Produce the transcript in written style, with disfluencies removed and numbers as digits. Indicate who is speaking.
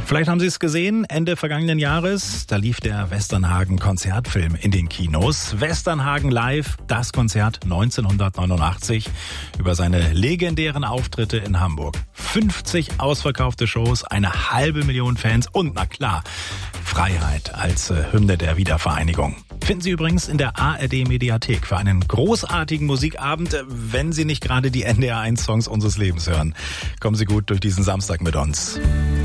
Speaker 1: Vielleicht haben Sie es gesehen, Ende vergangenen Jahres, da lief der Westernhagen-Konzertfilm in den Kinos. Westernhagen live, das Konzert 1989 über seine legendären Auftritte in Hamburg. 50 ausverkaufte Shows, 500.000 Fans und, na klar, Freiheit als Hymne der Wiedervereinigung. Finden Sie übrigens in der ARD-Mediathek für einen großartigen Musikabend, wenn Sie nicht gerade die NDR1-Songs unseres Lebens hören. Kommen Sie gut durch diesen Samstag mit uns.